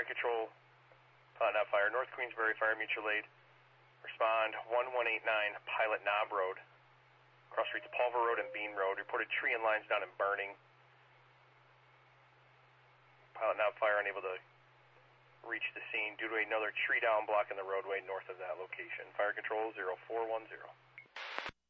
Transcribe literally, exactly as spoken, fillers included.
Fire Control, Pilot Knob Fire, North Queensbury Fire Mutual Aid. Respond one one eight nine Pilot Knob Road. Cross streets Pulver Road and Bean Road. Reported tree and lines down and burning. Pilot Knob Fire unable to reach the scene due to another tree down blocking the roadway north of that location. Fire Control zero four one zero.